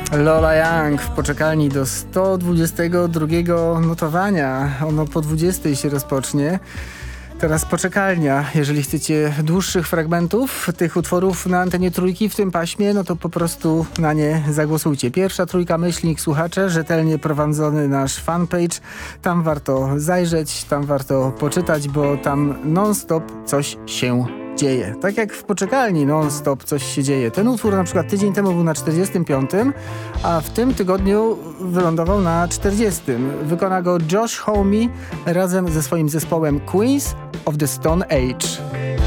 Lola Young w poczekalni do 122 notowania. Ono po 20 się rozpocznie. Teraz poczekalnia. Jeżeli chcecie dłuższych fragmentów tych utworów na antenie Trójki w tym paśmie, no to po prostu na nie zagłosujcie. Pierwsza trójka myślnik słuchacze, rzetelnie prowadzony nasz fanpage. Tam warto zajrzeć, tam warto poczytać, bo tam non-stop coś się dzieje. Tak jak w poczekalni non-stop coś się dzieje. Ten utwór na przykład tydzień temu był na 45, a w tym tygodniu wylądował na 40. Wykona go Josh Homme razem ze swoim zespołem Queens of the Stone Age.